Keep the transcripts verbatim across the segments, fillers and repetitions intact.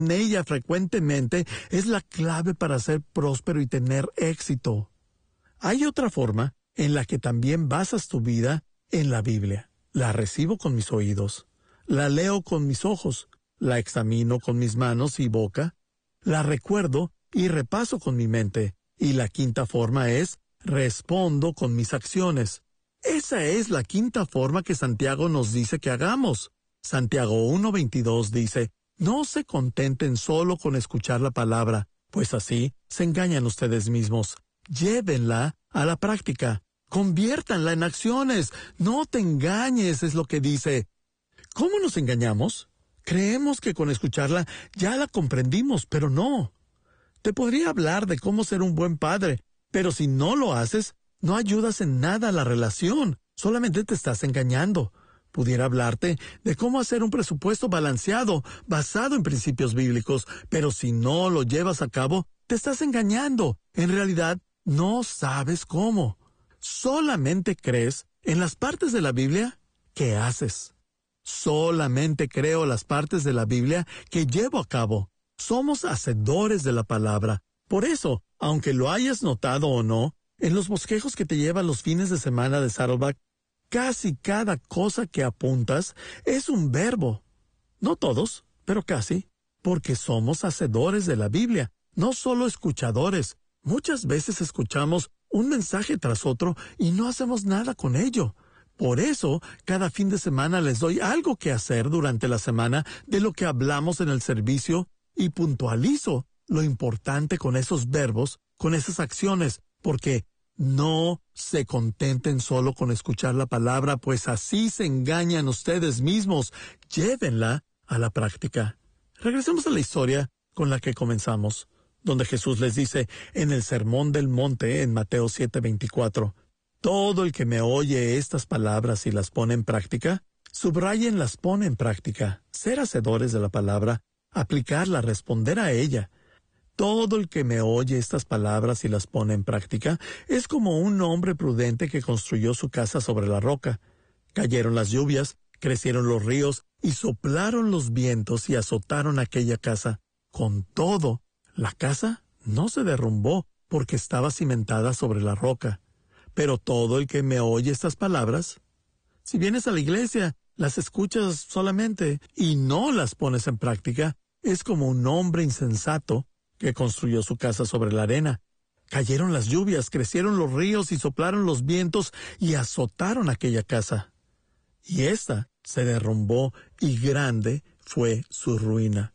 ella frecuentemente es la clave para ser próspero y tener éxito. Hay otra forma en la que también basas tu vida en la Biblia. La recibo con mis oídos, la leo con mis ojos, la examino con mis manos y boca, la recuerdo y repaso con mi mente. Y la quinta forma es, respondo con mis acciones. Esa es la quinta forma que Santiago nos dice que hagamos. Santiago uno veintidós dice, no se contenten solo con escuchar la palabra, pues así se engañan ustedes mismos. Llévenla a la práctica. Conviértanla en acciones. No te engañes, es lo que dice. ¿Cómo nos engañamos? Creemos que con escucharla ya la comprendimos, pero no. Te podría hablar de cómo ser un buen padre, pero si no lo haces, no ayudas en nada a la relación. Solamente te estás engañando. Pudiera hablarte de cómo hacer un presupuesto balanceado, basado en principios bíblicos, pero si no lo llevas a cabo, te estás engañando. En realidad, no sabes cómo. Solamente crees en las partes de la Biblia que haces. Solamente creo las partes de la Biblia que llevo a cabo. Somos hacedores de la palabra. Por eso, aunque lo hayas notado o no, en los bosquejos que te llevan los fines de semana de Saddleback, casi cada cosa que apuntas es un verbo. No todos, pero casi, porque somos hacedores de la Biblia, no solo escuchadores. Muchas veces escuchamos un mensaje tras otro y no hacemos nada con ello. Por eso, cada fin de semana les doy algo que hacer durante la semana de lo que hablamos en el servicio y puntualizo lo importante con esos verbos, con esas acciones, porque no se contenten solo con escuchar la palabra, pues así se engañan ustedes mismos. Llévenla a la práctica. Regresemos a la historia con la que comenzamos, donde Jesús les dice en el Sermón del Monte en Mateo siete veinticuatro, todo el que me oye estas palabras y las pone en práctica, subrayen las pone en práctica, ser hacedores de la palabra, aplicarla, responder a ella. Todo el que me oye estas palabras y las pone en práctica es como un hombre prudente que construyó su casa sobre la roca. Cayeron las lluvias, crecieron los ríos y soplaron los vientos y azotaron aquella casa. Con todo, la casa no se derrumbó porque estaba cimentada sobre la roca. Pero todo el que me oye estas palabras, si vienes a la iglesia, las escuchas solamente y no las pones en práctica, es como un hombre insensato que construyó su casa sobre la arena. Cayeron las lluvias, crecieron los ríos y soplaron los vientos y azotaron aquella casa. Y ésta se derrumbó y grande fue su ruina.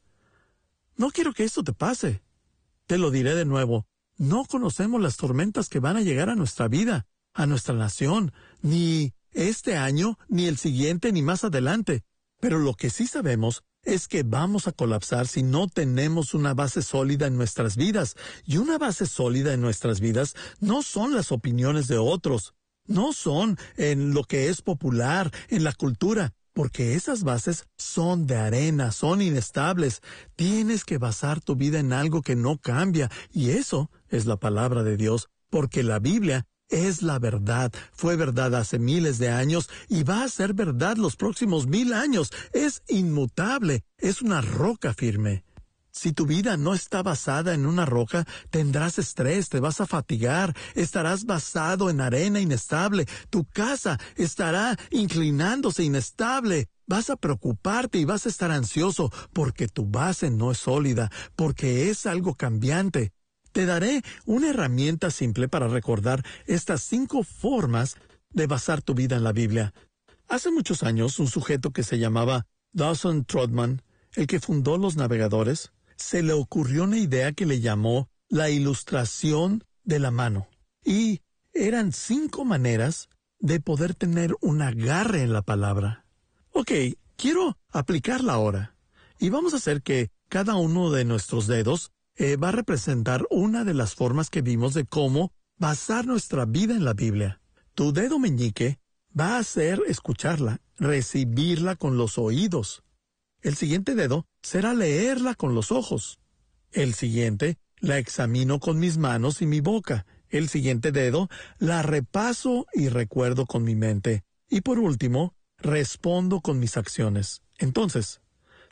No quiero que esto te pase. Te lo diré de nuevo. No conocemos las tormentas que van a llegar a nuestra vida, a nuestra nación, ni este año, ni el siguiente, ni más adelante. Pero lo que sí sabemos es que vamos a colapsar si no tenemos una base sólida en nuestras vidas. Y una base sólida en nuestras vidas no son las opiniones de otros, no son en lo que es popular, en la cultura, porque esas bases son de arena, son inestables. Tienes que basar tu vida en algo que no cambia, y eso es la palabra de Dios, porque la Biblia es la verdad. Fue verdad hace miles de años y va a ser verdad los próximos mil años. Es inmutable, es una roca firme. Si tu vida no está basada en una roca, tendrás estrés, te vas a fatigar, estarás basado en arena inestable, tu casa estará inclinándose inestable, vas a preocuparte y vas a estar ansioso porque tu base no es sólida, porque es algo cambiante. Te daré una herramienta simple para recordar estas cinco formas de basar tu vida en la Biblia. Hace muchos años, un sujeto que se llamaba Dawson Trotman, el que fundó los navegadores, se le ocurrió una idea que le llamó la ilustración de la mano. Y eran cinco maneras de poder tener un agarre en la palabra. Ok, quiero aplicarla ahora. Y vamos a hacer que cada uno de nuestros dedos eh, va a representar una de las formas que vimos de cómo basar nuestra vida en la Biblia. Tu dedo meñique va a ser escucharla, recibirla con los oídos. El siguiente dedo será leerla con los ojos. El siguiente, la examino con mis manos y mi boca. El siguiente dedo, la repaso y recuerdo con mi mente. Y por último, respondo con mis acciones. Entonces,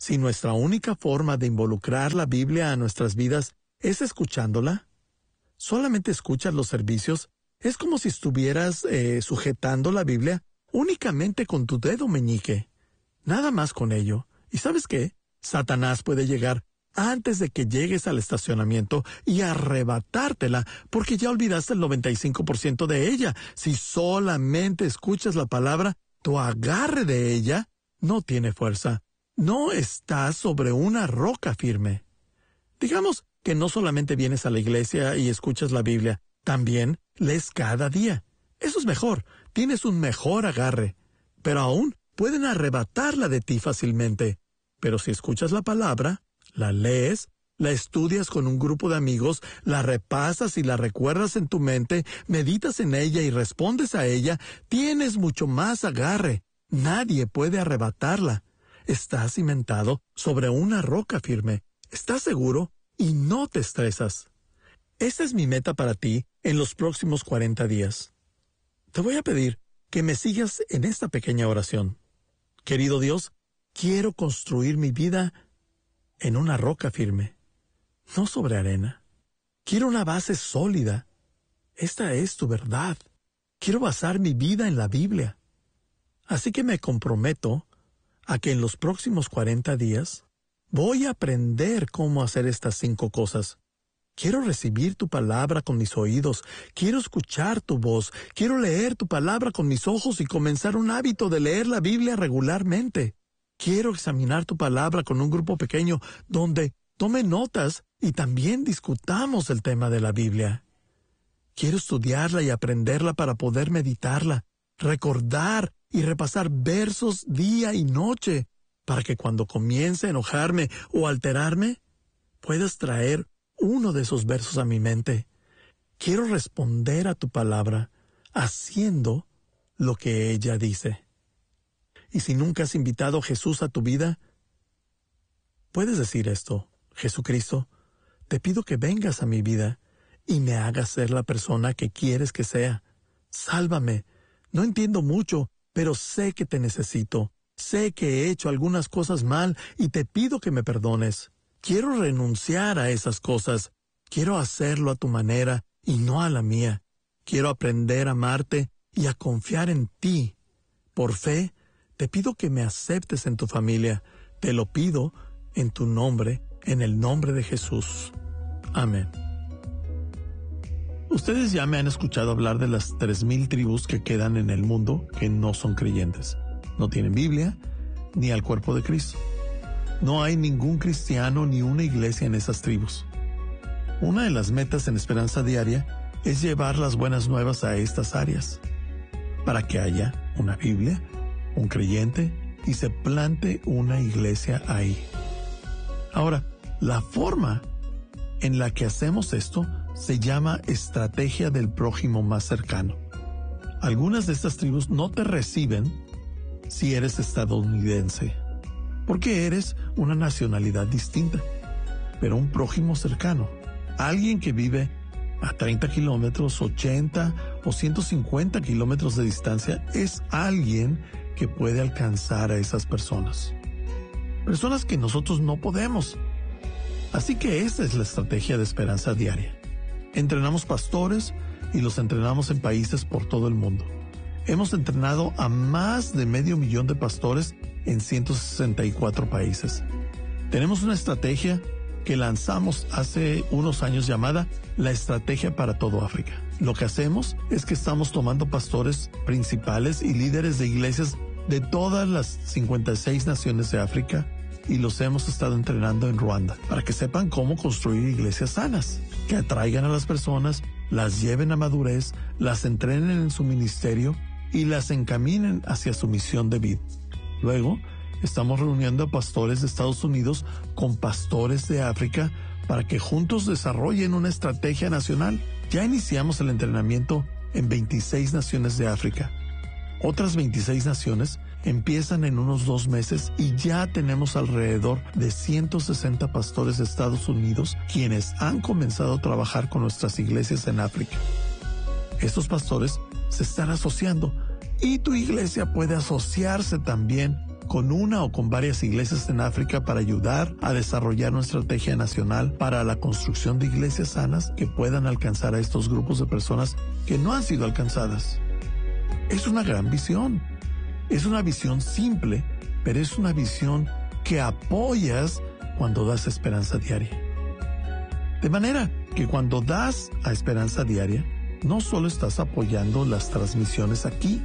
Si nuestra única forma de involucrar la Biblia a nuestras vidas es escuchándola, solamente escuchas los servicios, es como si estuvieras eh, sujetando la Biblia únicamente con tu dedo meñique. Nada más con ello. ¿Y sabes qué? Satanás puede llegar antes de que llegues al estacionamiento y arrebatártela porque ya olvidaste el noventa y cinco por ciento de ella. Si solamente escuchas la palabra, tu agarre de ella no tiene fuerza. No estás sobre una roca firme. Digamos que no solamente vienes a la iglesia y escuchas la Biblia, también lees cada día. Eso es mejor, tienes un mejor agarre. Pero aún pueden arrebatarla de ti fácilmente. Pero si escuchas la palabra, la lees, la estudias con un grupo de amigos, la repasas y la recuerdas en tu mente, meditas en ella y respondes a ella, tienes mucho más agarre. Nadie puede arrebatarla. Estás cimentado sobre una roca firme. Estás seguro y no te estresas. Esta es mi meta para ti en los próximos cuarenta días. Te voy a pedir que me sigas en esta pequeña oración. Querido Dios, quiero construir mi vida en una roca firme, no sobre arena. Quiero una base sólida. Esta es tu verdad. Quiero basar mi vida en la Biblia. Así que me comprometo a que en los próximos cuarenta días voy a aprender cómo hacer estas cinco cosas. Quiero recibir tu palabra con mis oídos, quiero escuchar tu voz, quiero leer tu palabra con mis ojos y comenzar un hábito de leer la Biblia regularmente. Quiero examinar tu palabra con un grupo pequeño donde tome notas y también discutamos el tema de la Biblia. Quiero estudiarla y aprenderla para poder meditarla, recordar y repasar versos día y noche, para que cuando comience a enojarme o alterarme, puedas traer uno de esos versos a mi mente. Quiero responder a tu palabra, haciendo lo que ella dice. Y si nunca has invitado a Jesús a tu vida, puedes decir esto: Jesucristo, te pido que vengas a mi vida y me hagas ser la persona que quieres que sea. Sálvame. No entiendo mucho, pero sé que te necesito. Sé que he hecho algunas cosas mal y te pido que me perdones. Quiero renunciar a esas cosas. Quiero hacerlo a tu manera y no a la mía. Quiero aprender a amarte y a confiar en ti. Por fe, te pido que me aceptes en tu familia. Te lo pido en tu nombre, en el nombre de Jesús. Amén. Ustedes ya me han escuchado hablar de las tres mil tribus que quedan en el mundo que no son creyentes. No tienen Biblia ni al cuerpo de Cristo. No hay ningún cristiano ni una iglesia en esas tribus. Una de las metas en Esperanza Diaria es llevar las buenas nuevas a estas áreas, para que haya una Biblia, un creyente y se plante una iglesia ahí. Ahora, la forma en la que hacemos esto se llama estrategia del prójimo más cercano. Algunas de estas tribus no te reciben si eres estadounidense, porque eres una nacionalidad distinta, pero un prójimo cercano, alguien que vive a treinta kilómetros, ochenta o ciento cincuenta kilómetros de distancia, es alguien que puede alcanzar a esas personas. Personas que nosotros no podemos. Así que esta es la estrategia de Esperanza Diaria. Entrenamos pastores y los entrenamos en países por todo el mundo. Hemos entrenado a más de medio millón de pastores en ciento sesenta y cuatro países. Tenemos una estrategia que lanzamos hace unos años llamada la Estrategia para todo África. Lo que hacemos es que estamos tomando pastores principales y líderes de iglesias de todas las cincuenta y seis naciones de África y los hemos estado entrenando en Ruanda para que sepan cómo construir iglesias sanas, que atraigan a las personas, las lleven a madurez, las entrenen en su ministerio y las encaminen hacia su misión de vida. Luego, estamos reuniendo a pastores de Estados Unidos con pastores de África para que juntos desarrollen una estrategia nacional. Ya iniciamos el entrenamiento en veintiséis naciones de África. Otras veintiséis naciones empiezan en unos dos meses y ya tenemos alrededor de ciento sesenta pastores de Estados Unidos quienes han comenzado a trabajar con nuestras iglesias en África. Estos pastores se están asociando y tu iglesia puede asociarse también con una o con varias iglesias en África para ayudar a desarrollar una estrategia nacional para la construcción de iglesias sanas que puedan alcanzar a estos grupos de personas que no han sido alcanzadas. Es una gran visión. Es una visión simple, pero es una visión que apoyas cuando das Esperanza Diaria. De manera que cuando das a Esperanza Diaria, no solo estás apoyando las transmisiones aquí.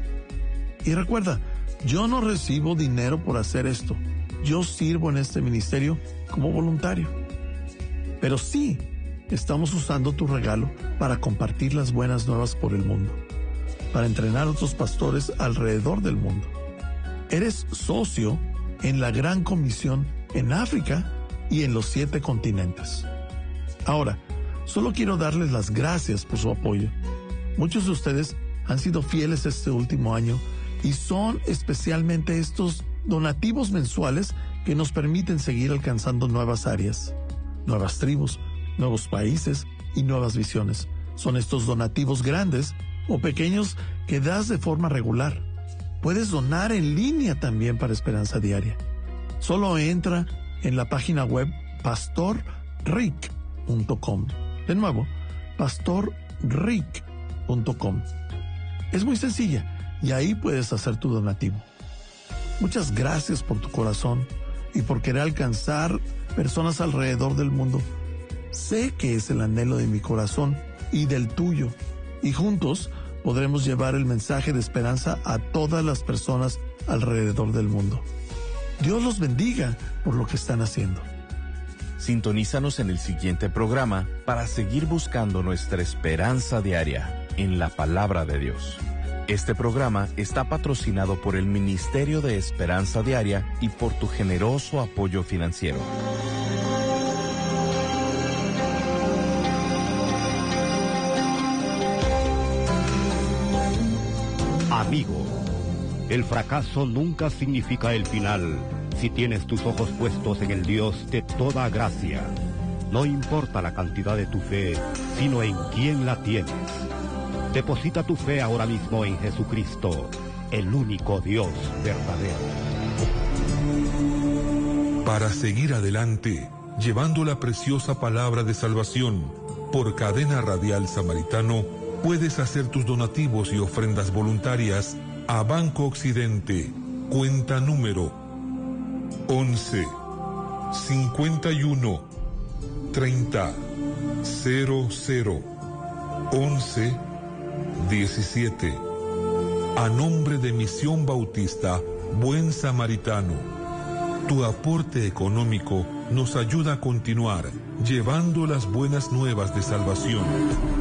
Y recuerda, yo no recibo dinero por hacer esto. Yo sirvo en este ministerio como voluntario. Pero sí, estamos usando tu regalo para compartir las buenas nuevas por el mundo, para entrenar a otros pastores alrededor del mundo. Eres socio en la Gran Comisión en África y en los siete continentes. Ahora, solo quiero darles las gracias por su apoyo. Muchos de ustedes han sido fieles este último año y son especialmente estos donativos mensuales que nos permiten seguir alcanzando nuevas áreas, nuevas tribus, nuevos países y nuevas visiones. Son estos donativos grandes o pequeños que das de forma regular. Puedes donar en línea también para Esperanza Diaria. Solo entra en la página web pastor rick punto com. De nuevo, pastor rick punto com. Es muy sencilla y ahí puedes hacer tu donativo. Muchas gracias por tu corazón y por querer alcanzar personas alrededor del mundo. Sé que es el anhelo de mi corazón y del tuyo, y juntos podremos llevar el mensaje de esperanza a todas las personas alrededor del mundo. Dios los bendiga por lo que están haciendo. Sintonízanos en el siguiente programa para seguir buscando nuestra esperanza diaria en la palabra de Dios. Este programa está patrocinado por el Ministerio de Esperanza Diaria y por tu generoso apoyo financiero. Amigo, el fracaso nunca significa el final si tienes tus ojos puestos en el Dios de toda gracia. No importa la cantidad de tu fe, sino en quién la tienes. Deposita tu fe ahora mismo en Jesucristo, el único Dios verdadero. Para seguir adelante, llevando la preciosa palabra de salvación, por Cadena Radial Samaritano, puedes hacer tus donativos y ofrendas voluntarias a Banco Occidente, cuenta número once, cincuenta y uno, treinta, cero cero, once, diecisiete. A nombre de Misión Bautista Buen Samaritano. Tu aporte económico nos ayuda a continuar llevando las buenas nuevas de salvación.